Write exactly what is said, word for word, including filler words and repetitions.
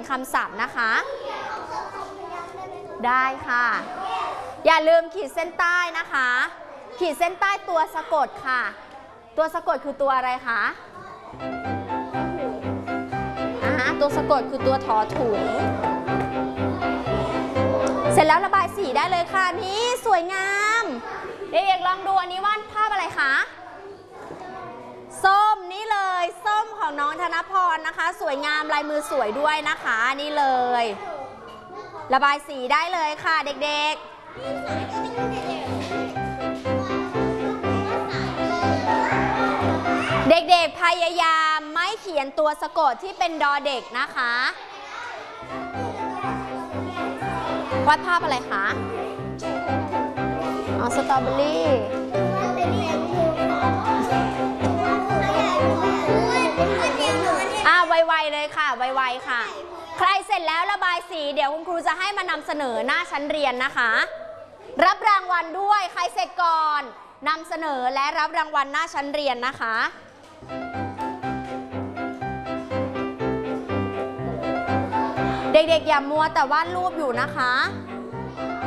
คำศัพท์นะคะได้ค่ะอย่าลืมขีดเส้นใต้นะคะขีดเส้นใต้ตัวสะกดค่ะตัวสะกดคือตัวอะไรคะอ่าตัวสะกดคือตัวถอถุงเสร็จแล้วระบายสีได้เลยค่ะนี่สวยงามเด็กๆลองดูอันนี้วาดภาพอะไรคะส้มนี่เลยส้มของน้องธนพรนะคะสวยงามลายมือสวยด้วยนะคะนี่เลยระบายสีได้เลยค่ะเด็กๆเด็กๆพยายามไม่เขียนตัวสะกดที่เป็นดอเด็กนะคะวาดภาพอะไรคะอ๋อสตรอเบอรี่อ่าไวๆเลยค่ะไวๆค่ะใครเสร็จแล้วระบายสีเดี๋ยวคุณครูจะให้มานำเสนอหน้าชั้นเรียนนะคะรับรางวัลด้วยใครเสร็จก่อนนำเสนอและรับรางวัลหน้าชั้นเรียนนะคะเด็กๆอย่ามัวแต่วาดรูปอยู่นะคะ